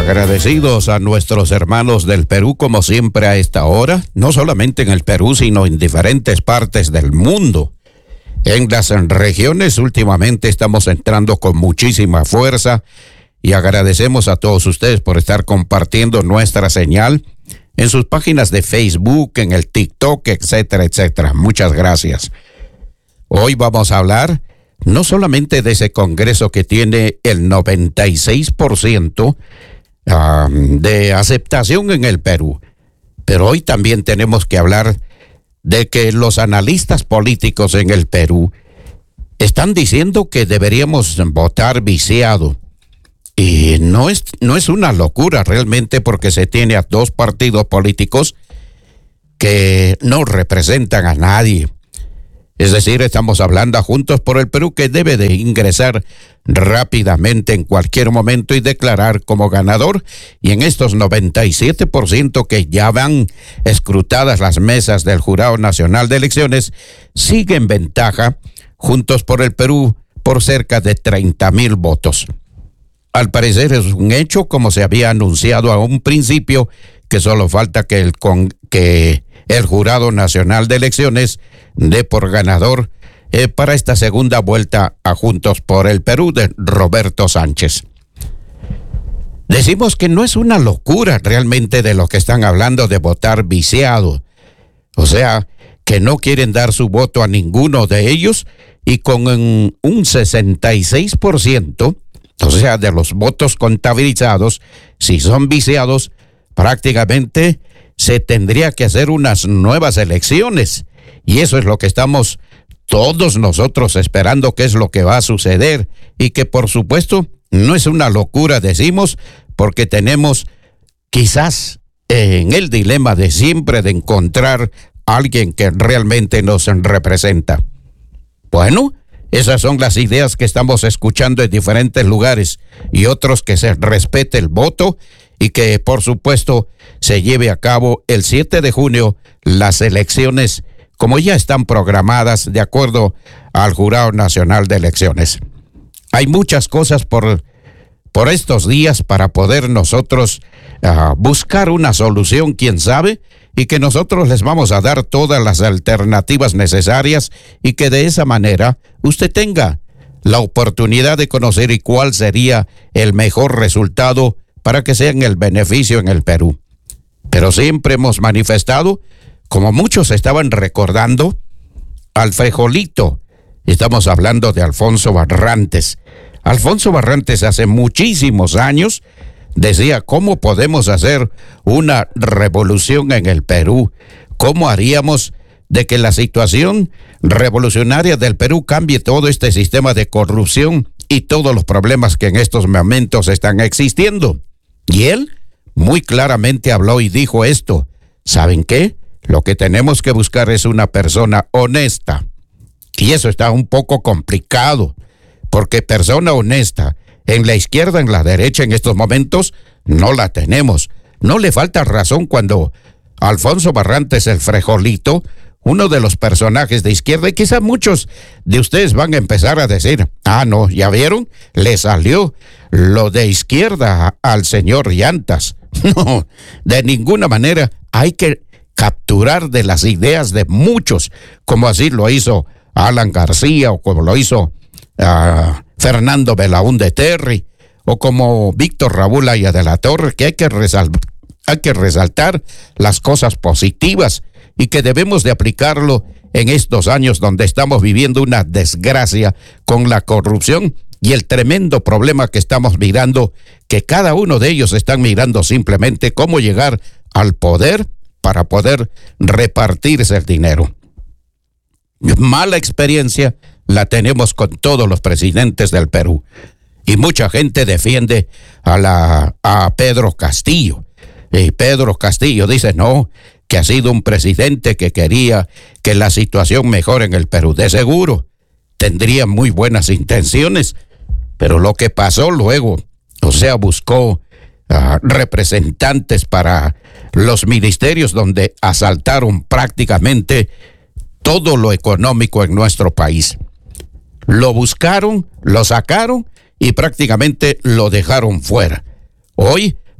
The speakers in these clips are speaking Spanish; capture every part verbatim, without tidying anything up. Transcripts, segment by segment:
Agradecidos a nuestros hermanos del Perú, como siempre a esta hora, no solamente en el Perú, sino en diferentes partes del mundo. En las regiones últimamente estamos entrando con muchísima fuerza y agradecemos a todos ustedes por estar compartiendo nuestra señal en sus páginas de Facebook, en el TikTok, etcétera, etcétera. Muchas gracias. Hoy vamos a hablar no solamente de ese congreso que tiene el noventa y seis por ciento uh, de aceptación en el Perú, pero hoy también tenemos que hablar de que los analistas políticos en el Perú están diciendo que deberíamos votar viciado. Y no es, no es una locura realmente, porque se tiene a dos partidos políticos que no representan a nadie. Es decir, estamos hablando a Juntos por el Perú, que debe de ingresar rápidamente en cualquier momento y declarar como ganador. Y en estos noventa y siete por ciento que ya van escrutadas las mesas del Jurado Nacional de Elecciones, sigue en ventaja Juntos por el Perú por cerca de treinta mil votos. Al parecer es un hecho, como se había anunciado a un principio, que solo falta que el, con, que el Jurado Nacional de Elecciones dé por ganador eh, para esta segunda vuelta a Juntos por el Perú de Roberto Sánchez. Decimos que no es una locura realmente de lo que están hablando de votar viciado. O sea, que no quieren dar su voto a ninguno de ellos, y con un, un sesenta y seis por ciento, o sea, de los votos contabilizados, si son viciados, prácticamente se tendría que hacer unas nuevas elecciones. Y eso es lo que estamos todos nosotros esperando, que es lo que va a suceder. Y que por supuesto no es una locura, decimos, porque tenemos quizás en el dilema de siempre de encontrar a alguien que realmente nos representa. Bueno, esas son las ideas que estamos escuchando en diferentes lugares, y otros que se respete el voto y que por supuesto se lleve a cabo el siete de junio las elecciones como ya están programadas de acuerdo al Jurado Nacional de Elecciones. Hay muchas cosas por, por estos días para poder nosotros uh, buscar una solución, quién sabe, y que nosotros les vamos a dar todas las alternativas necesarias, y que de esa manera usted tenga la oportunidad de conocer y cuál sería el mejor resultado para que sea en el beneficio en el Perú. Pero siempre hemos manifestado, como muchos estaban recordando, al frijolito. Estamos hablando de Alfonso Barrantes. Alfonso Barrantes hace muchísimos años decía: ¿cómo podemos hacer una revolución en el Perú? ¿Cómo haríamos de que la situación revolucionaria del Perú cambie todo este sistema de corrupción y todos los problemas que en estos momentos están existiendo? Y él muy claramente habló y dijo esto: ¿saben qué? Lo que tenemos que buscar es una persona honesta. Y eso está un poco complicado, porque persona honesta en la izquierda, en la derecha, en estos momentos, no la tenemos. No le falta razón cuando Alfonso Barrantes, el frijolito, uno de los personajes de izquierda, y quizá muchos de ustedes van a empezar a decir: ah, no, ¿ya vieron? Le salió lo de izquierda al señor Llantas. No, de ninguna manera. Hay que capturar de las ideas de muchos, como así lo hizo Alan García, o como lo hizo uh, Fernando Belaúnde Terry, o como Víctor Raúl Aya de la Torre, que hay que, resal- hay que resaltar las cosas positivas, y que debemos de aplicarlo en estos años donde estamos viviendo una desgracia con la corrupción y el tremendo problema que estamos mirando, que cada uno de ellos están mirando simplemente cómo llegar al poder para poder repartirse el dinero. Mala experiencia la tenemos con todos los presidentes del Perú, y mucha gente defiende a, la, a Pedro Castillo. Y Pedro Castillo dice no, que ha sido un presidente que quería que la situación mejore en el Perú. De seguro tendría muy buenas intenciones, pero lo que pasó luego, o sea, buscó uh, representantes para los ministerios donde asaltaron prácticamente todo lo económico en nuestro país. Lo buscaron, lo sacaron y prácticamente lo dejaron fuera. Hoy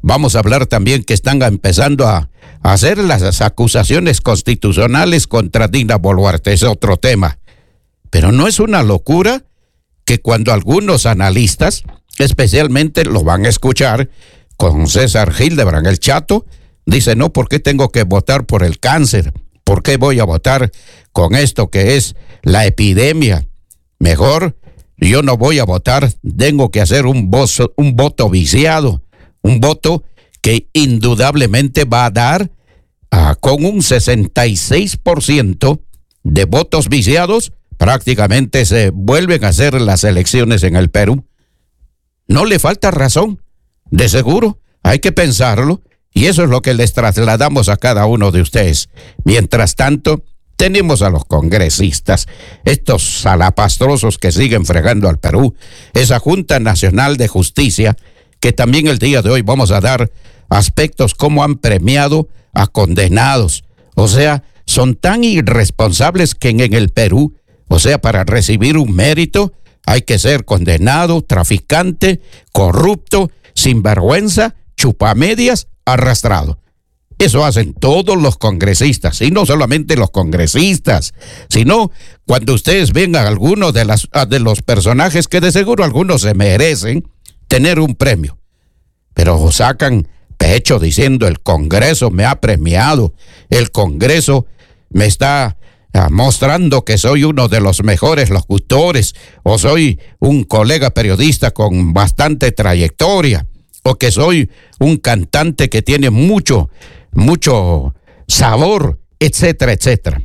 Vamos a hablar también que están empezando a, a hacer las acusaciones constitucionales contra Dina Boluarte, es otro tema. Pero no es una locura que cuando algunos analistas, especialmente lo van a escuchar con César Hildebrand, el Chato, dice, no, ¿por qué tengo que votar por el cáncer? ¿Por qué voy a votar con esto que es la epidemia? Mejor, yo no voy a votar, tengo que hacer un voto, un voto viciado, un voto que indudablemente va a dar uh, con un sesenta y seis por ciento de votos viciados, prácticamente se vuelven a hacer las elecciones en el Perú. No le falta razón, de seguro, hay que pensarlo, y eso es lo que les trasladamos a cada uno de ustedes. Mientras tanto, tenemos a los congresistas, estos salapastrosos que siguen fregando al Perú, esa Junta Nacional de Justicia, que también el día de hoy vamos a dar aspectos como han premiado a condenados. O sea, son tan irresponsables que en, en el Perú, o sea, para recibir un mérito hay que ser condenado, traficante, corrupto, sinvergüenza, chupamedias, arrastrado. Eso hacen todos los congresistas, y no solamente los congresistas, sino cuando ustedes ven a algunos de, las, de los personajes que de seguro algunos se merecen tener un premio, pero sacan pecho diciendo el Congreso me ha premiado, el Congreso me está ah, mostrando que soy uno de los mejores locutores, o soy un colega periodista con bastante trayectoria, o que soy un cantante que tiene mucho, mucho sabor, etcétera, etcétera.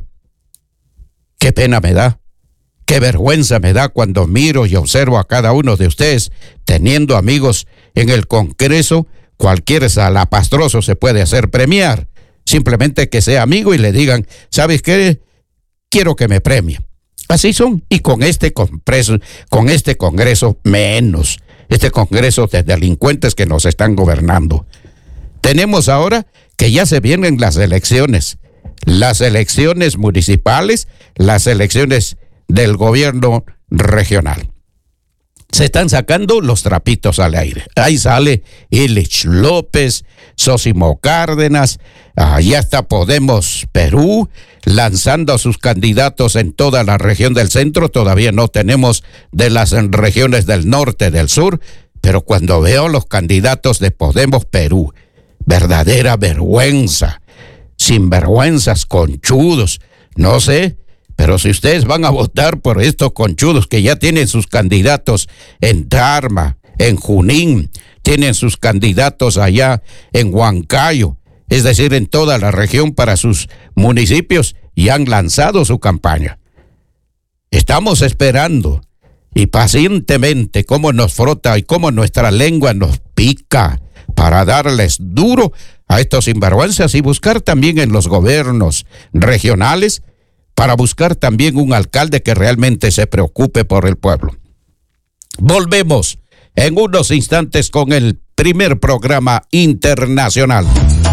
Qué pena me da, qué vergüenza me da cuando miro y observo a cada uno de ustedes teniendo amigos en el Congreso. Cualquier salapastroso se puede hacer premiar, simplemente que sea amigo y le digan, ¿sabes qué? Quiero que me premie. Así son, y con este compreso, con este Congreso menos, este Congreso de delincuentes que nos están gobernando. Tenemos ahora que ya se vienen las elecciones, las elecciones municipales, las elecciones del gobierno regional. Se están sacando los trapitos al aire. Ahí sale Ilich López, Sosimo Cárdenas, allá está Podemos Perú, lanzando a sus candidatos en toda la región del centro. Todavía no tenemos de las regiones del norte, del sur, pero cuando veo los candidatos de Podemos Perú, verdadera vergüenza, sinvergüenzas, conchudos, no sé. Pero si ustedes van a votar por estos conchudos que ya tienen sus candidatos en Tarma, en Junín, tienen sus candidatos allá en Huancayo, es decir, en toda la región para sus municipios, y han lanzado su campaña. Estamos esperando y pacientemente cómo nos frota y cómo nuestra lengua nos pica para darles duro a estos sinvergüenzas y buscar también en los gobiernos regionales, para buscar también un alcalde que realmente se preocupe por el pueblo. Volvemos en unos instantes con el primer programa internacional.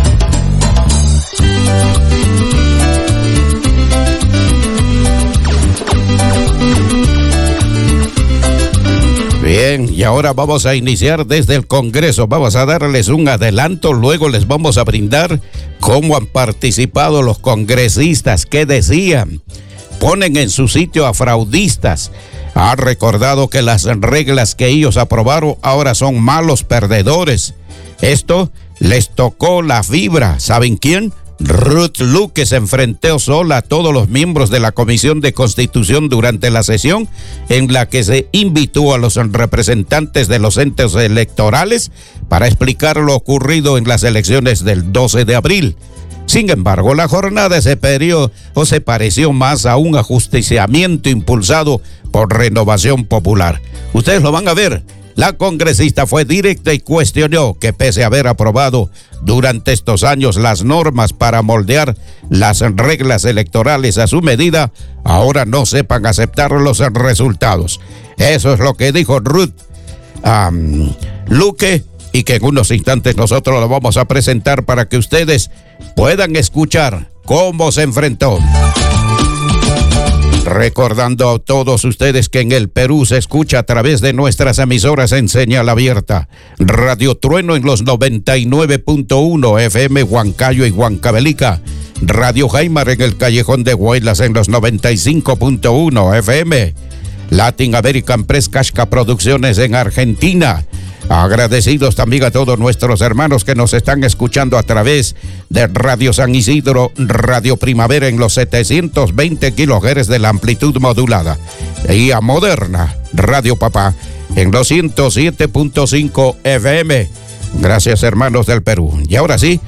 Bien, y ahora vamos a iniciar desde el Congreso. Vamos a darles un adelanto, luego les vamos a brindar cómo han participado los congresistas, qué decían. Ponen en su sitio a fraudistas. Ha recordado que las reglas que ellos aprobaron ahora son malos perdedores. Esto les tocó la fibra. ¿Saben quién? Ruth Luque se enfrentó sola a todos los miembros de la Comisión de Constitución durante la sesión en la que se invitó a los representantes de los entes electorales para explicar lo ocurrido en las elecciones del doce de abril. Sin embargo, la jornada se perdió o se pareció más a un ajusticiamiento impulsado por Renovación Popular. Ustedes lo van a ver. La congresista fue directa y cuestionó que pese a haber aprobado durante estos años las normas para moldear las reglas electorales a su medida, ahora no sepan aceptar los resultados. Eso es lo que dijo Ruth um, Luque, y que en unos instantes nosotros lo vamos a presentar para que ustedes puedan escuchar cómo se enfrentó. Recordando a todos ustedes que en el Perú se escucha a través de nuestras emisoras en señal abierta. Radio Trueno en los noventa y nueve punto uno F M Huancayo y Huancavelica. Radio Jaimar en el Callejón de Huaylas en los noventa y cinco punto uno F M. Latin American Press Casca Producciones en Argentina. Agradecidos también a todos nuestros hermanos que nos están escuchando a través de Radio San Isidro, Radio Primavera en los setecientos veinte kilohertz de la amplitud modulada. Y a Moderna, Radio Papá en los ciento siete punto cinco F M. Gracias, hermanos del Perú. Y ahora sí,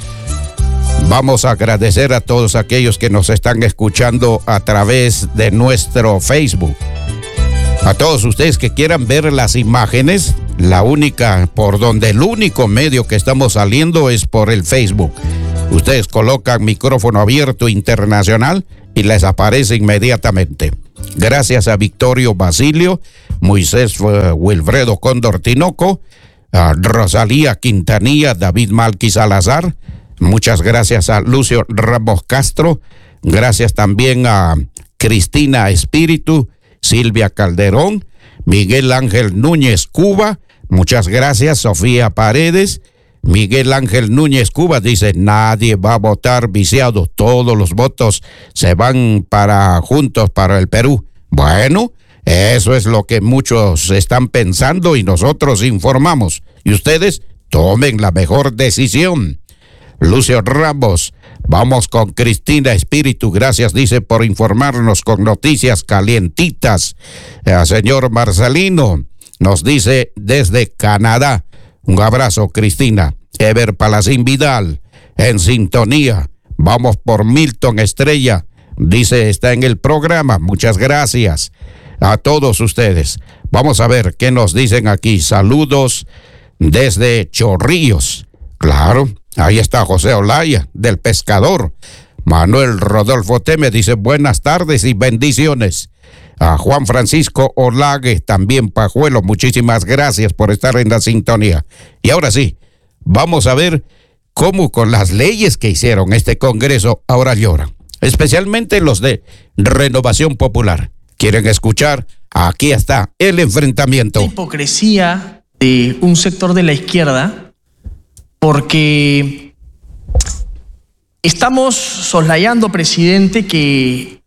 vamos a agradecer a todos aquellos que nos están escuchando a través de nuestro Facebook. A todos ustedes que quieran ver las imágenes, la única, por donde el único medio que estamos saliendo es por el Facebook. Ustedes colocan micrófono abierto internacional y les aparece inmediatamente. Gracias a Victorio Basilio, Moisés uh, Wilfredo Cóndor Tinoco, a Rosalía Quintanilla, David Malqui Salazar. Muchas gracias a Lucio Ramos Castro. Gracias también a Cristina Espíritu, Silvia Calderón, Miguel Ángel Núñez Cuba, muchas gracias. Sofía Paredes, Miguel Ángel Núñez Cuba dice, nadie va a votar viciado, todos los votos se van para Juntos para el Perú. Bueno, eso es lo que muchos están pensando y nosotros informamos. Y ustedes tomen la mejor decisión. Lucio Ramos, vamos con Cristina Espíritu, gracias, dice, por informarnos con noticias calientitas. El señor Marcelino nos dice desde Canadá, un abrazo, Cristina. Ever Palacín Vidal, en sintonía. Vamos por Milton Estrella, dice, está en el programa, muchas gracias a todos ustedes. Vamos a ver qué nos dicen aquí. Saludos desde Chorrillos, claro. Ahí está José Olaya, del Pescador. Manuel Rodolfo Teme dice, buenas tardes y bendiciones. A Juan Francisco Olague, también Pajuelo, muchísimas gracias por estar en la sintonía. Y ahora sí, vamos a ver cómo con las leyes que hicieron este Congreso ahora lloran. Especialmente los de Renovación Popular. ¿Quieren escuchar? Aquí está el enfrentamiento. La hipocresía de un sector de la izquierda, porque estamos soslayando, presidente, que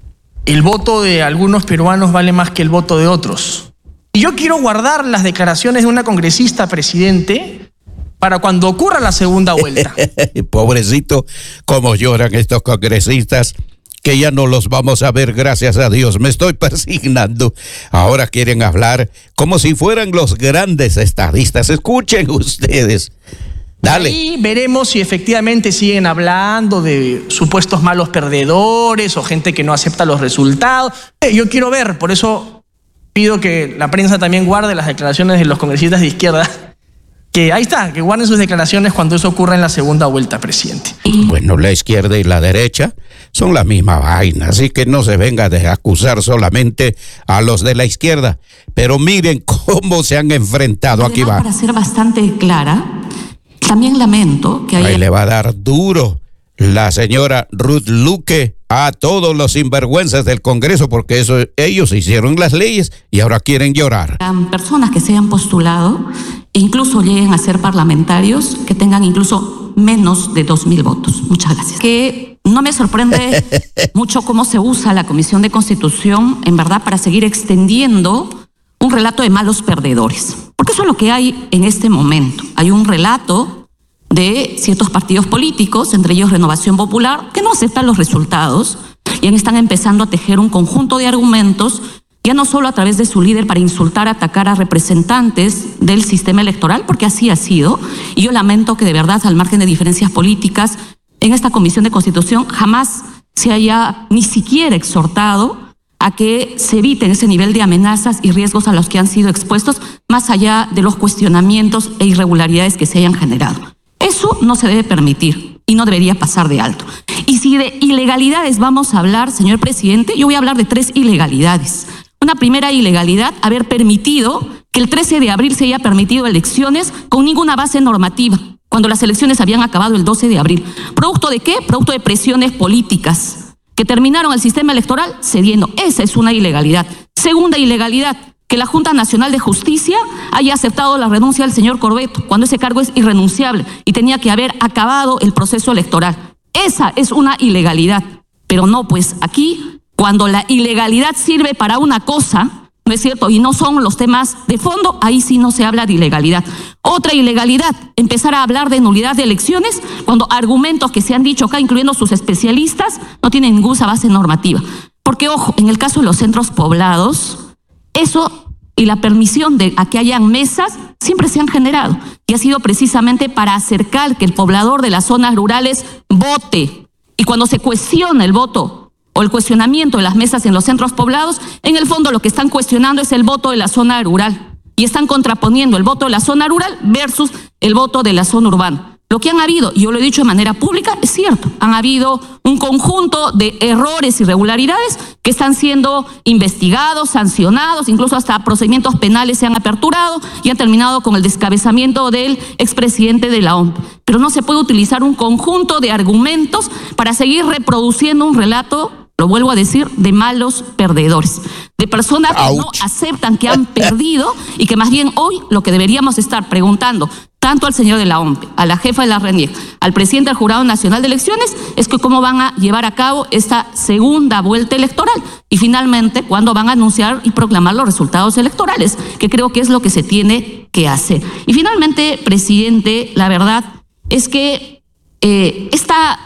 el voto de algunos peruanos vale más que el voto de otros. Y yo quiero guardar las declaraciones de una congresista, presidente, para cuando ocurra la segunda vuelta. Pobrecito, cómo lloran estos congresistas, que ya no los vamos a ver, gracias a Dios. Me estoy persignando. Ahora quieren hablar como si fueran los grandes estadistas. Escuchen ustedes. Dale. Ahí veremos si efectivamente siguen hablando de supuestos malos perdedores o gente que no acepta los resultados. Eh, yo quiero ver, por eso pido que la prensa también guarde las declaraciones de los congresistas de izquierda. Que ahí está, que guarden sus declaraciones cuando eso ocurra en la segunda vuelta, presidente. Bueno, la izquierda y la derecha son la misma vaina, así que no se venga de acusar solamente a los de la izquierda. Pero miren cómo se han enfrentado. Además, aquí va. Para ser bastante clara, también lamento que haya... Ahí le va a dar duro la señora Ruth Luque a todos los sinvergüenzas del Congreso, porque eso ellos hicieron las leyes y ahora quieren llorar. Personas que se hayan postulado e incluso lleguen a ser parlamentarios que tengan incluso menos de dos mil votos. Muchas gracias. Que no me sorprende mucho cómo se usa la Comisión de Constitución, en verdad, para seguir extendiendo un relato de malos perdedores. Porque eso es lo que hay en este momento. Hay un relato de ciertos partidos políticos, entre ellos Renovación Popular, que no aceptan los resultados y están empezando a tejer un conjunto de argumentos, ya no solo a través de su líder para insultar, atacar a representantes del sistema electoral, porque así ha sido, y yo lamento que de verdad, al margen de diferencias políticas, en esta Comisión de Constitución jamás se haya ni siquiera exhortado a que se eviten ese nivel de amenazas y riesgos a los que han sido expuestos, más allá de los cuestionamientos e irregularidades que se hayan generado. Eso no se debe permitir y no debería pasar de alto. Y si de ilegalidades vamos a hablar, señor presidente, yo voy a hablar de tres ilegalidades. Una primera ilegalidad, haber permitido que el trece de abril se haya permitido elecciones con ninguna base normativa, cuando las elecciones habían acabado el doce de abril. ¿Producto de qué? Producto de presiones políticas que terminaron el sistema electoral cediendo. Esa es una ilegalidad. Segunda ilegalidad, que la Junta Nacional de Justicia haya aceptado la renuncia del señor Corbeto, cuando ese cargo es irrenunciable y tenía que haber acabado el proceso electoral. Esa es una ilegalidad. Pero no, pues aquí, cuando la ilegalidad sirve para una cosa, ¿no es cierto? Y no son los temas de fondo, ahí sí no se habla de ilegalidad. Otra ilegalidad, empezar a hablar de nulidad de elecciones cuando argumentos que se han dicho acá, incluyendo sus especialistas, no tienen ninguna base normativa. Porque, ojo, en el caso de los centros poblados, eso y la permisión de a que hayan mesas siempre se han generado. Y ha sido precisamente para acercar que el poblador de las zonas rurales vote. Y cuando se cuestiona el voto o el cuestionamiento de las mesas en los centros poblados, en el fondo lo que están cuestionando es el voto de la zona rural. Y están contraponiendo el voto de la zona rural versus el voto de la zona urbana. Lo que han habido, y yo lo he dicho de manera pública, es cierto. Han habido un conjunto de errores y irregularidades que están siendo investigados, sancionados, incluso hasta procedimientos penales se han aperturado y han terminado con el descabezamiento del expresidente de la O M P. Pero no se puede utilizar un conjunto de argumentos para seguir reproduciendo un relato, lo vuelvo a decir, de malos perdedores, de personas que Ouch. no aceptan que han perdido y que más bien hoy lo que deberíamos estar preguntando tanto al señor de la O M P, a la jefa de la RENIEC, al presidente del Jurado Nacional de Elecciones, es que cómo van a llevar a cabo esta segunda vuelta electoral y finalmente cuándo van a anunciar y proclamar los resultados electorales, que creo que es lo que se tiene que hacer. Y finalmente, presidente, la verdad es que eh, esta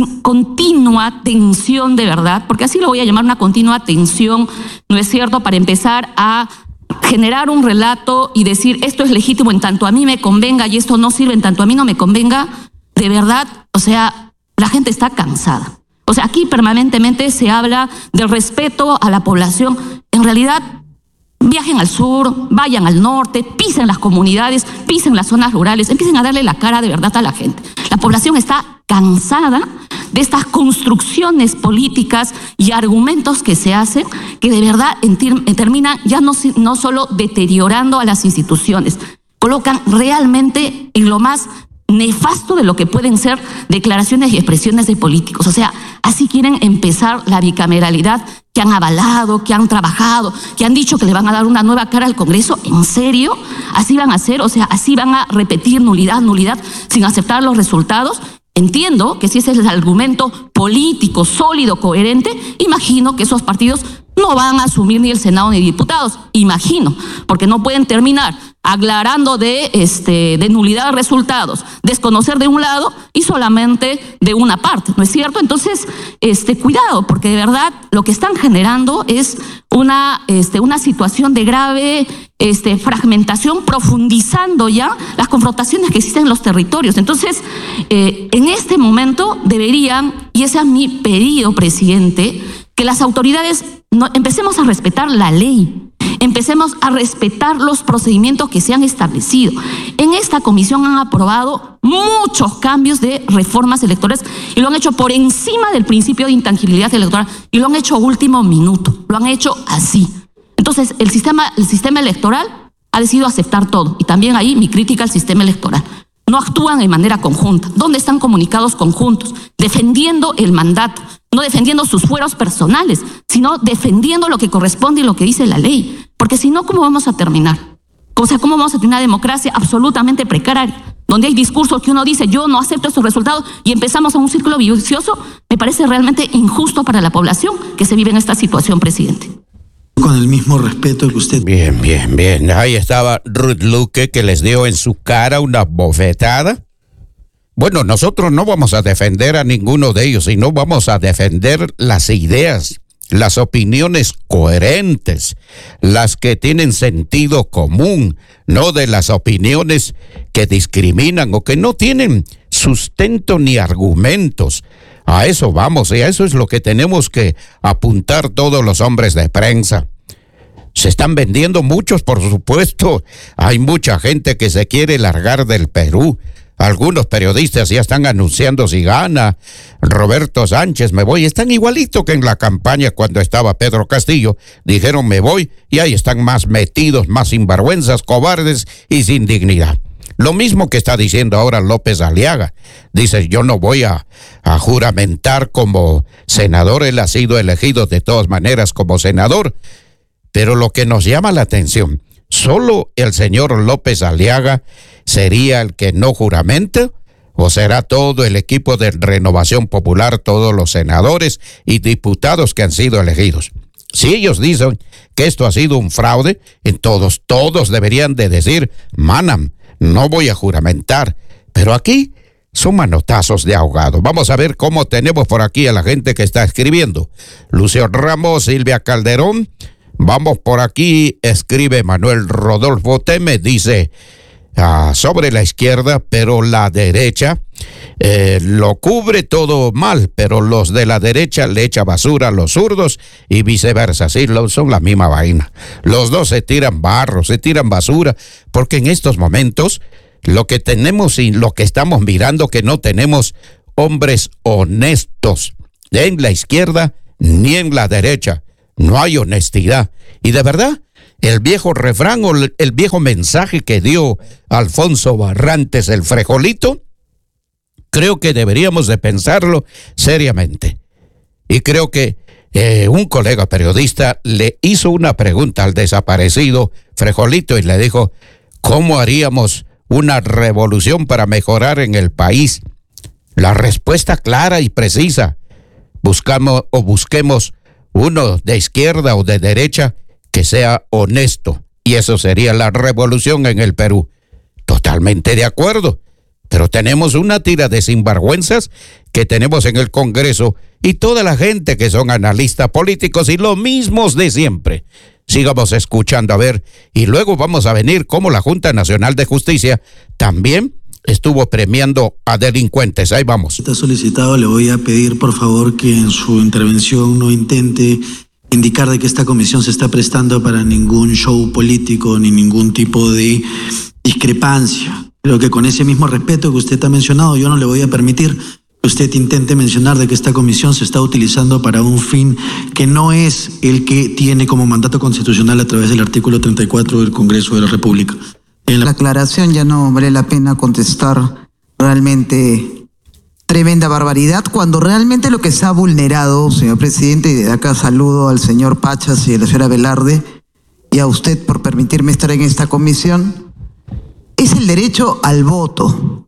continua tensión de verdad, porque así lo voy a llamar, una continua tensión, ¿no es cierto?, para empezar a generar un relato y decir esto es legítimo en tanto a mí me convenga y esto no sirve en tanto a mí no me convenga, de verdad, o sea, la gente está cansada. O sea, aquí permanentemente se habla del respeto a la población. En realidad, viajen al sur, vayan al norte, pisen las comunidades, pisen las zonas rurales, empiecen a darle la cara de verdad a la gente. La población está cansada de estas construcciones políticas y argumentos que se hacen, que de verdad terminan ya no, no solo deteriorando a las instituciones, colocan realmente en lo más nefasto de lo que pueden ser declaraciones y expresiones de políticos. O sea, así quieren empezar la bicameralidad que han avalado, que han trabajado, que han dicho que le van a dar una nueva cara al Congreso. ¿En serio? ¿Así van a hacer? O sea, ¿así van a repetir nulidad, nulidad, sin aceptar los resultados? Entiendo que si ese es el argumento político, sólido, coherente, imagino que esos partidos no van a asumir ni el Senado ni diputados, imagino, porque no pueden terminar aclarando de, este, de nulidad de resultados, desconocer de un lado y solamente de una parte, ¿no es cierto? Entonces, este, cuidado, porque de verdad lo que están generando es una, este, una situación de grave este, fragmentación, profundizando ya las confrontaciones que existen en los territorios. Entonces, eh, en este momento deberían, y ese es mi pedido, presidente, que las autoridades no, empecemos a respetar la ley, empecemos a respetar los procedimientos que se han establecido. En esta comisión han aprobado muchos cambios de reformas electorales y lo han hecho por encima del principio de intangibilidad electoral y lo han hecho a último minuto, lo han hecho así. Entonces, el sistema, el sistema electoral ha decidido aceptar todo y también ahí mi crítica al sistema electoral. No actúan de manera conjunta. ¿Dónde están comunicados conjuntos? Defendiendo el mandato, no defendiendo sus fueros personales, sino defendiendo lo que corresponde y lo que dice la ley. Porque si no, ¿cómo vamos a terminar? O sea, ¿cómo vamos a tener una democracia absolutamente precaria? Donde hay discursos que uno dice, yo no acepto estos resultados y empezamos a un círculo vicioso. Me parece realmente injusto para la población que se vive en esta situación, presidente. Con el mismo respeto que usted. Bien, bien, bien. Ahí estaba Ruth Luque, que les dio en su cara una bofetada. Bueno, nosotros no vamos a defender a ninguno de ellos, sino vamos a defender las ideas, las opiniones coherentes, las que tienen sentido común, no de las opiniones que discriminan o que no tienen sustento ni argumentos. A eso vamos, y a eso es lo que tenemos que apuntar todos los hombres de prensa. Se están vendiendo muchos, por supuesto. Hay mucha gente que se quiere largar del Perú. Algunos periodistas ya están anunciando si gana Roberto Sánchez, me voy. Están igualito que en la campaña cuando estaba Pedro Castillo. Dijeron me voy y ahí están más metidos, más sinvergüenzas, cobardes y sin dignidad. Lo mismo que está diciendo ahora López Aliaga. Dice, yo no voy a, a juramentar como senador, él ha sido elegido de todas maneras como senador. Pero lo que nos llama la atención, ¿solo el señor López Aliaga sería el que no juramenta? ¿O será todo el equipo de Renovación Popular, todos los senadores y diputados que han sido elegidos? Si ellos dicen que esto ha sido un fraude, en todos, todos deberían de decir, manam, no voy a juramentar. Pero aquí son manotazos de ahogado. Vamos a ver cómo tenemos por aquí a la gente que está escribiendo. Lucio Ramos, Silvia Calderón. Vamos por aquí, escribe Manuel Rodolfo Teme, dice, ah, sobre la izquierda, pero la derecha eh, lo cubre todo mal, pero los de la derecha le echa basura a los zurdos y viceversa. Sí, son la misma vaina. Los dos se tiran barro, se tiran basura, porque en estos momentos lo que tenemos y lo que estamos mirando, que no tenemos hombres honestos en la izquierda ni en la derecha. No hay honestidad. Y de verdad, el viejo refrán o el viejo mensaje que dio Alfonso Barrantes, el frejolito, creo que deberíamos de pensarlo seriamente. Y creo que eh, un colega periodista le hizo una pregunta al desaparecido frejolito y le dijo, ¿cómo haríamos una revolución para mejorar en el país? La respuesta clara y precisa, buscamos o busquemos uno de izquierda o de derecha que sea honesto, y eso sería la revolución en el Perú. Totalmente de acuerdo, pero tenemos una tira de sinvergüenzas que tenemos en el Congreso y toda la gente que son analistas políticos y los mismos de siempre. Sigamos escuchando a ver, y luego vamos a venir como la Junta Nacional de Justicia también estuvo premiando a delincuentes. Ahí vamos. Está solicitado, le voy a pedir por favor que en su intervención no intente indicar de que esta comisión se está prestando para ningún show político ni ningún tipo de discrepancia. Creo que con ese mismo respeto que usted ha mencionado, yo no le voy a permitir que usted intente mencionar de que esta comisión se está utilizando para un fin que no es el que tiene como mandato constitucional a través del artículo treinta y cuatro del Congreso de la República. La... la aclaración ya no vale la pena contestar. Realmente tremenda barbaridad, cuando realmente lo que se ha vulnerado, señor presidente, y de acá saludo al señor Pachas y a la señora Velarde y a usted por permitirme estar en esta comisión, es el derecho al voto.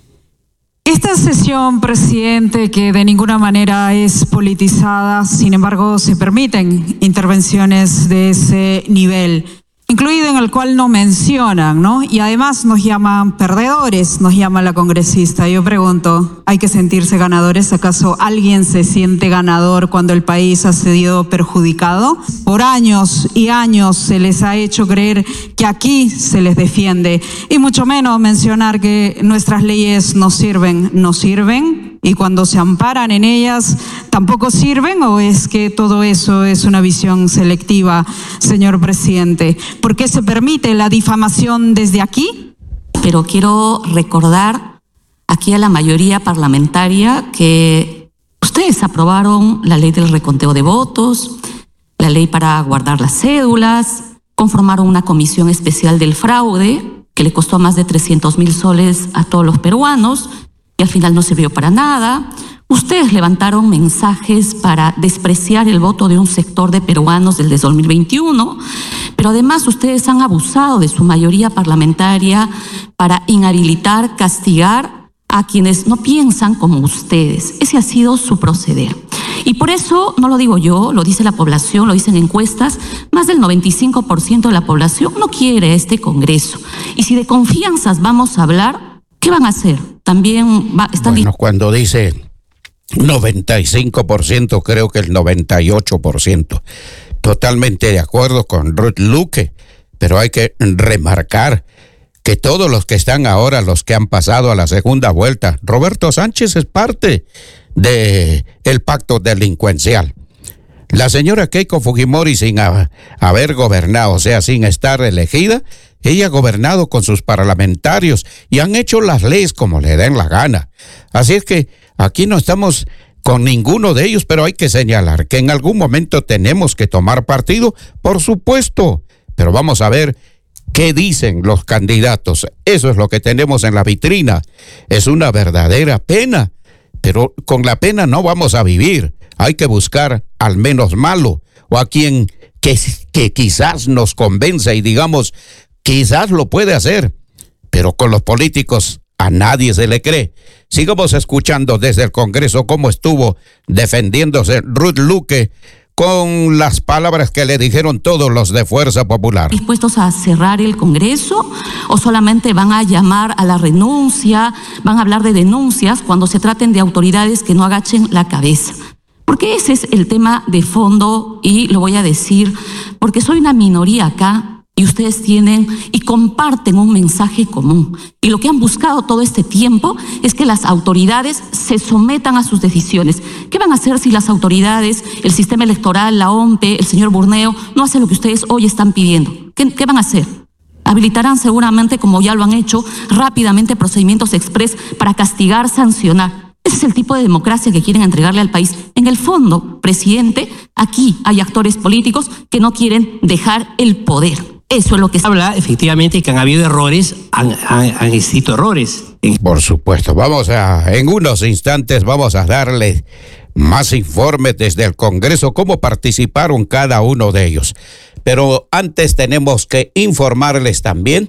Esta sesión, presidente, que de ninguna manera es politizada, sin embargo se permiten intervenciones de ese nivel, incluido en el cual no mencionan, ¿no? Y además nos llaman perdedores, nos llama la congresista. Yo pregunto, ¿hay que sentirse ganadores? ¿Acaso alguien se siente ganador cuando el país ha sido perjudicado? Por años y años se les ha hecho creer que aquí se les defiende, y mucho menos mencionar que nuestras leyes no sirven, no sirven. Y cuando se amparan en ellas, ¿tampoco sirven? ¿O es que todo eso es una visión selectiva, señor presidente? ¿Por qué se permite la difamación desde aquí? Pero quiero recordar aquí a la mayoría parlamentaria que ustedes aprobaron la ley del reconteo de votos, la ley para guardar las cédulas, conformaron una comisión especial del fraude que le costó más de trescientos mil soles a todos los peruanos, y al final no sirvió para nada. Ustedes levantaron mensajes para despreciar el voto de un sector de peruanos del dos mil veintiuno, pero además ustedes han abusado de su mayoría parlamentaria para inhabilitar, castigar a quienes no piensan como ustedes. Ese ha sido su proceder. Y por eso, no lo digo yo, lo dice la población, lo dicen encuestas, más del noventa y cinco por ciento de la población no quiere este Congreso. Y si de confianzas vamos a hablar, ¿qué van a hacer? También va, están... Bueno, cuando dice noventa y cinco por ciento, creo que el noventa y ocho por ciento. Totalmente de acuerdo con Ruth Luque, pero hay que remarcar que todos los que están ahora, los que han pasado a la segunda vuelta, Roberto Sánchez es parte de el pacto delincuencial. La señora Keiko Fujimori, sin a, haber gobernado, o sea, sin estar elegida, ella ha gobernado con sus parlamentarios y han hecho las leyes como le den la gana. Así es que aquí no estamos con ninguno de ellos, pero hay que señalar que en algún momento tenemos que tomar partido, por supuesto, pero vamos a ver ¿Qué dicen los candidatos? Eso es lo que tenemos en la vitrina. Es una verdadera pena, pero con la pena no vamos a vivir. Hay que buscar al menos malo o a quien que, que quizás nos convenza y digamos, quizás lo puede hacer, pero con los políticos a nadie se le cree. Sigamos escuchando desde el Congreso cómo estuvo defendiéndose Ruth Luque con las palabras que le dijeron todos los de Fuerza Popular. ¿Dispuestos a cerrar el Congreso o solamente van a llamar a la renuncia, van a hablar de denuncias cuando se traten de autoridades que no agachen la cabeza? Porque ese es el tema de fondo y lo voy a decir porque soy una minoría acá y ustedes tienen y comparten un mensaje común. Y lo que han buscado todo este tiempo es que las autoridades se sometan a sus decisiones. ¿Qué van a hacer si las autoridades, el sistema electoral, la O M P E, el señor Burneo, no hacen lo que ustedes hoy están pidiendo? ¿Qué, qué van a hacer? Habilitarán seguramente, como ya lo han hecho, rápidamente procedimientos express para castigar, sancionar. Ese es el tipo de democracia que quieren entregarle al país. En el fondo, presidente, aquí hay actores políticos que no quieren dejar el poder. Eso es lo que se habla, efectivamente, que han habido errores, han, han, han existido errores. Por supuesto, vamos a, en unos instantes vamos a darle más informes desde el Congreso, cómo participaron cada uno de ellos. Pero antes tenemos que informarles también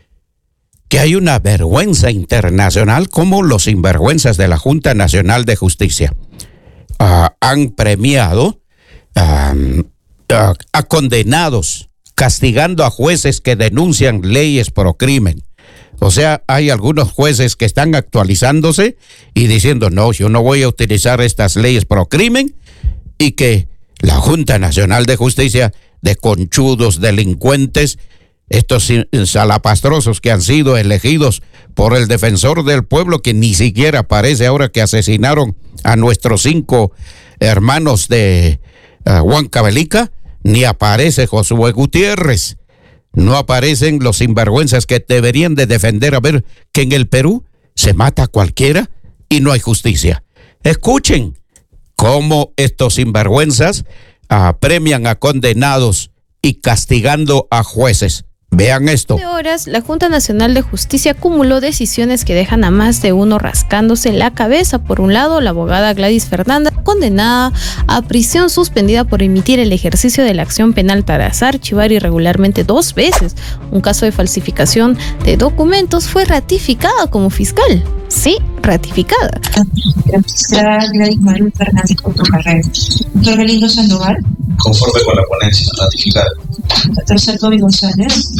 que hay una vergüenza internacional, como los sinvergüenzas de la Junta Nacional de Justicia uh, han premiado uh, uh, a condenados, castigando a jueces que denuncian leyes pro crimen. O sea, hay algunos jueces que están actualizándose y diciendo, no, yo no voy a utilizar estas leyes pro crimen, y que la Junta Nacional de Justicia, de conchudos, delincuentes, estos salapastrosos que han sido elegidos por el defensor del pueblo, que ni siquiera parece ahora que asesinaron a nuestros cinco hermanos de uh, Huancavelica, ni aparece Josué Gutiérrez, no aparecen los sinvergüenzas que deberían de defender a ver que en el Perú se mata a cualquiera y no hay justicia. Escuchen cómo estos sinvergüenzas uh, premian a condenados y castigando a jueces. Vean esto. De horas, la Junta Nacional de Justicia acumuló decisiones que dejan a más de uno rascándose la cabeza. Por un lado, la abogada Gladys Fernández, condenada a prisión suspendida por emitir el ejercicio de la acción penal tras archivar irregularmente dos veces un caso de falsificación de documentos, fue ratificada como fiscal. Sí, ratificada. La magistrada Gladys Maru Fernández Portocarrero. Doctor Galindo Sandoval. Conforme con la ponencia ratificada. Doctor Sartori González.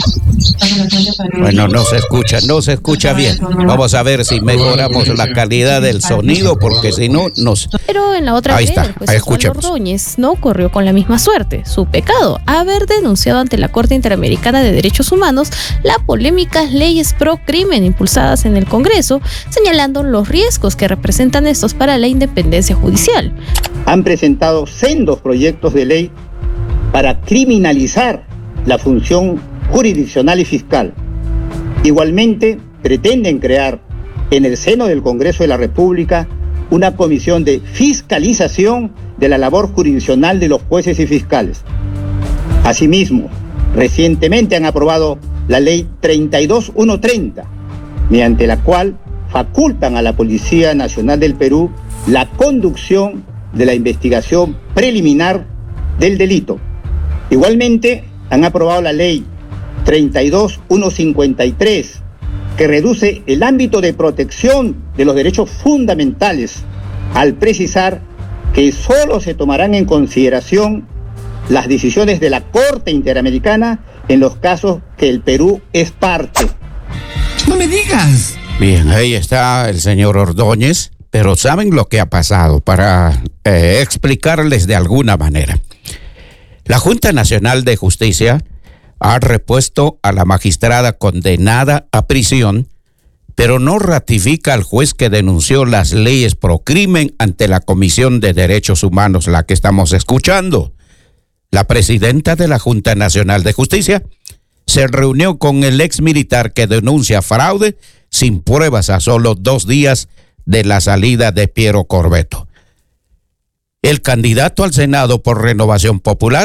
Bueno, no se escucha, no se escucha bien. Vamos a ver si mejoramos la calidad del sonido, porque si no nos... Pero en la otra ahí vez, está, el juez ahí Osvaldo escuchemos. Ordóñez no corrió con la misma suerte. Su pecado, haber denunciado ante la Corte Interamericana de Derechos Humanos las polémicas leyes pro crimen impulsadas en el Congreso, señalando los riesgos que representan estos para la independencia judicial. Han presentado sendos proyectos de ley para criminalizar la función jurisdiccional y fiscal. Igualmente, pretenden crear en el seno del Congreso de la República una comisión de fiscalización de la labor jurisdiccional de los jueces y fiscales. Asimismo, recientemente han aprobado la ley treinta y dos mil ciento treinta, mediante la cual facultan a la Policía Nacional del Perú la conducción de la investigación preliminar del delito. Igualmente, han aprobado la ley treinta y dos mil ciento cincuenta y tres, que reduce el ámbito de protección de los derechos fundamentales, al precisar que solo se tomarán en consideración las decisiones de la Corte Interamericana en los casos que el Perú es parte. ¡No me digas! Bien, ahí está el señor Ordóñez, pero ¿saben lo que ha pasado? Para eh, explicarles de alguna manera. La Junta Nacional de Justicia ha repuesto a la magistrada condenada a prisión, pero no ratifica al juez que denunció las leyes pro crimen ante la Comisión de Derechos Humanos, la que estamos escuchando. La presidenta de la Junta Nacional de Justicia se reunió con el ex militar que denuncia fraude sin pruebas a solo dos días de la salida de Piero Corbeto. El candidato al Senado por Renovación Popular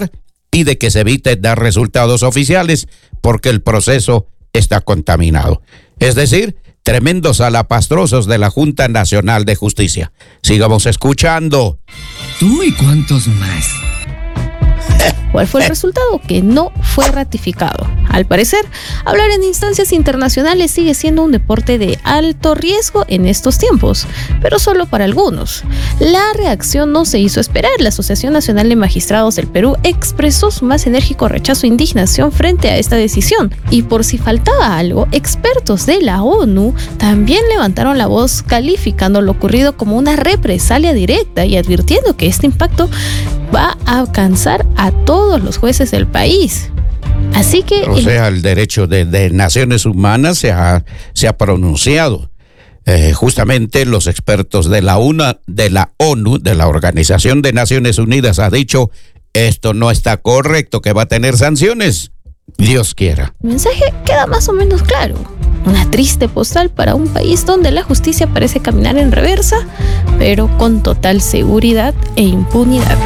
pide que se evite dar resultados oficiales porque el proceso está contaminado. Es decir, tremendos alapastrosos de la Junta Nacional de Justicia. Sigamos escuchando. ¿Tú y cuántos más? ¿Cuál fue el resultado? Que no fue ratificado. Al parecer, hablar en instancias internacionales sigue siendo un deporte de alto riesgo en estos tiempos, pero solo para algunos. La reacción no se hizo esperar. La Asociación Nacional de Magistrados del Perú expresó su más enérgico rechazo e indignación frente a esta decisión. Y por si faltaba algo, expertos de la ONU también levantaron la voz calificando lo ocurrido como una represalia directa y advirtiendo que este impacto va a alcanzar a todos los jueces del país. Así que... O sea, el derecho de, de Naciones Humanas se ha, se ha pronunciado. Eh, justamente los expertos de la, UNA, de la ONU, de la Organización de Naciones Unidas, ha dicho, esto no está correcto, que va a tener sanciones. Dios quiera. El mensaje queda más o menos claro. Una triste postal para un país donde la justicia parece caminar en reversa, pero con total seguridad e impunidad.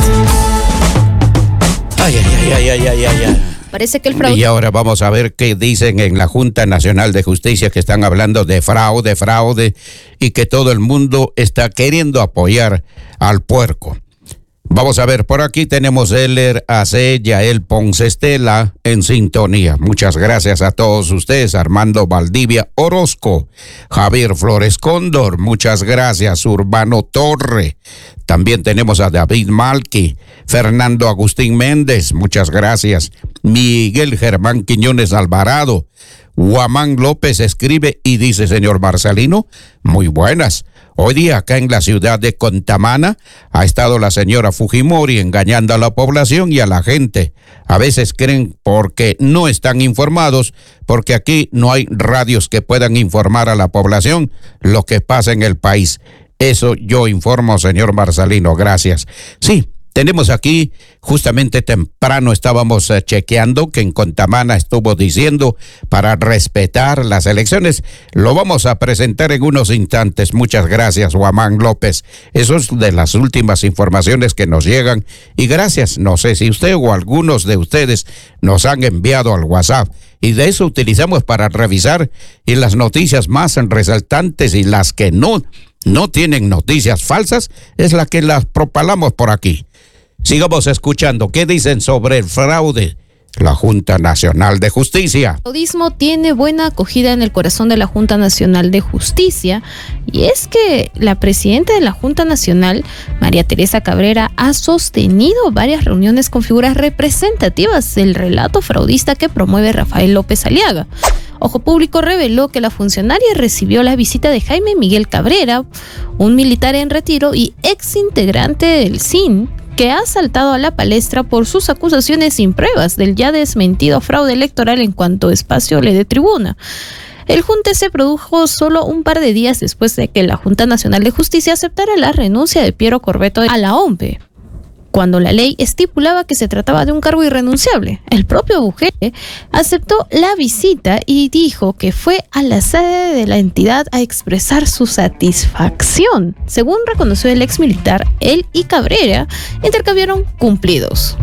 Ay, ay, ay, ay, ay, ay, ay. Parece que el fraude... Y ahora vamos a ver qué dicen en la Junta Nacional de Justicia, que están hablando de fraude, fraude, y que todo el mundo está queriendo apoyar al puerco. Vamos a ver, por aquí tenemos Heller A C, Yael Ponce Estela en sintonía. Muchas gracias a todos ustedes. Armando Valdivia Orozco, Javier Flores Cóndor, muchas gracias. Urbano Torre, también tenemos a David Malqui, Fernando Agustín Méndez, muchas gracias. Miguel Germán Quiñones Alvarado, Guamán López escribe y dice, señor Marcelino, muy buenas. Hoy día acá en la ciudad de Contamana ha estado la señora Fujimori engañando a la población y a la gente. A veces creen porque no están informados, porque aquí no hay radios que puedan informar a la población lo que pasa en el país. Eso yo informo, señor Marcelino, gracias. Sí. Tenemos aquí, justamente temprano estábamos uh, chequeando que en Contamana estuvo diciendo para respetar las elecciones. Lo vamos a presentar en unos instantes. Muchas gracias, Guamán López. Eso es de las últimas informaciones que nos llegan. Y gracias, no sé si usted o algunos de ustedes nos han enviado al WhatsApp. Y de eso utilizamos para revisar y las noticias más resaltantes y las que no, no tienen noticias falsas es la que las propalamos por aquí. Sigamos escuchando. ¿Qué dicen sobre el fraude? La Junta Nacional de Justicia. El fraudismo tiene buena acogida en el corazón de la Junta Nacional de Justicia, y es que la presidenta de la Junta Nacional, María Teresa Cabrera, ha sostenido varias reuniones con figuras representativas del relato fraudista que promueve Rafael López Aliaga. Ojo Público reveló que la funcionaria recibió la visita de Jaime Miguel Cabrera, un militar en retiro y ex integrante del S I N, que ha saltado a la palestra por sus acusaciones sin pruebas del ya desmentido fraude electoral en cuanto espacio le dé tribuna. El junte se produjo solo un par de días después de que la Junta Nacional de Justicia aceptara la renuncia de Piero Corbeto a la O M P, cuando la ley estipulaba que se trataba de un cargo irrenunciable. El propio Bukele aceptó la visita y dijo que fue a la sede de la entidad a expresar su satisfacción. Según reconoció el ex militar, él y Cabrera intercambiaron cumplidos.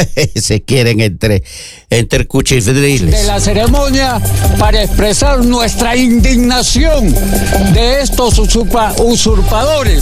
Se quieren entre, entre cuchifriles. De la ceremonia para expresar nuestra indignación de estos usurpa, usurpadores.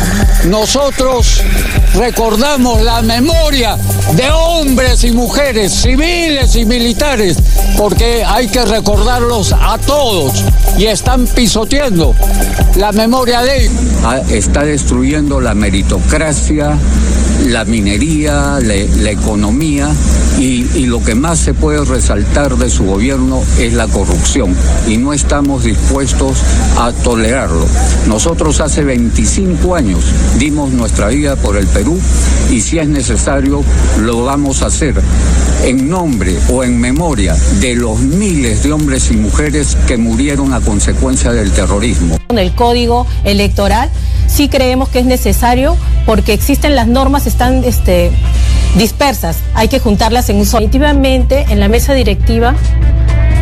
Nosotros recordamos la memoria de hombres y mujeres, civiles y militares, porque hay que recordarlos a todos y están pisoteando la memoria de ellos. Está destruyendo la meritocracia, la minería, la, la economía y, y lo que más se puede resaltar de su gobierno es la corrupción y no estamos dispuestos a tolerarlo. Nosotros hace veinticinco años dimos nuestra vida por el Perú y si es necesario lo vamos a hacer en nombre o en memoria de los miles de hombres y mujeres que murieron a consecuencia del terrorismo. Con el código electoral sí creemos que es necesario porque existen las normas, están este, dispersas, hay que juntarlas en un solo. Definitivamente en la mesa directiva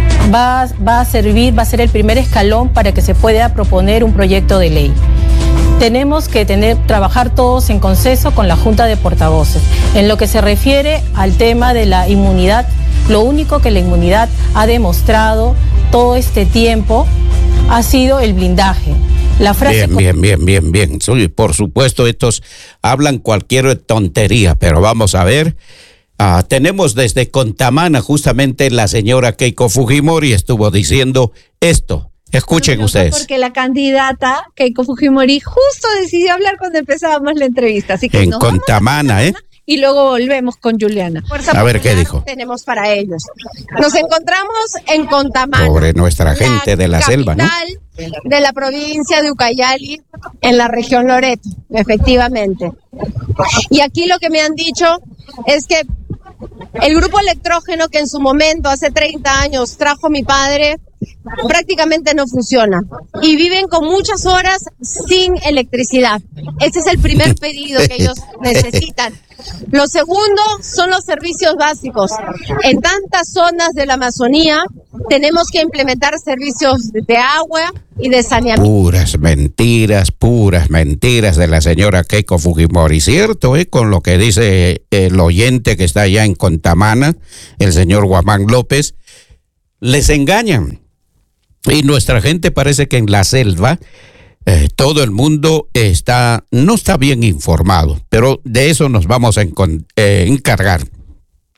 va, va a servir, va a ser el primer escalón para que se pueda proponer un proyecto de ley. tenemos que tener, trabajar todos en consenso con la Junta de Portavoces. En lo que se refiere al tema de la inmunidad, lo único que la inmunidad ha demostrado todo este tiempo ha sido el blindaje. La frase bien, bien, bien, bien, bien. Sí, por supuesto, estos hablan cualquier tontería, pero vamos a ver. Ah, tenemos desde Contamana justamente la señora Keiko Fujimori estuvo diciendo esto. Escuchen no, ustedes. Porque la candidata Keiko Fujimori justo decidió hablar cuando empezábamos la entrevista. Así que en nos Contamana, ¿eh? Y luego volvemos con Juliana. A ver qué dijo. Tenemos para ellos. Nos encontramos en Contamana. Sobre nuestra gente de la selva, ¿no? De la provincia de Ucayali, en la región Loreto, efectivamente. Y aquí lo que me han dicho es que el grupo electrógeno que en su momento, hace treinta años, trajo mi padre, prácticamente no funciona y viven con muchas horas sin electricidad. Ese es el primer pedido que ellos necesitan. Lo segundo son los servicios básicos. En tantas zonas de la Amazonía tenemos que implementar servicios de agua y de saneamiento. Puras mentiras, puras mentiras de la señora Keiko Fujimori. Cierto, ¿eh? Con lo que dice el oyente que está allá en Contamana, el señor Guamán López, les engañan. Y nuestra gente parece que en la selva eh, todo el mundo está no está bien informado, pero de eso nos vamos a encon- eh, encargar.